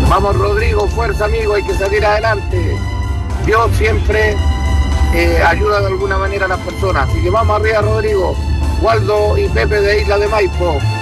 Vamos Rodrigo, fuerza amigo, hay que salir adelante. Dios siempre ayuda de alguna manera a las personas. Así que vamos arriba Rodrigo. Waldo y Pepe de Isla de Maipo.